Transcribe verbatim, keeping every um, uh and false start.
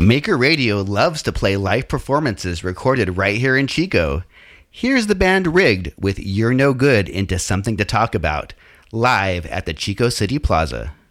Maker Radio loves to play live performances recorded right here in Chico. Here's the band Rigged with You're No Good into Something to Talk About, live at the Chico City Plaza.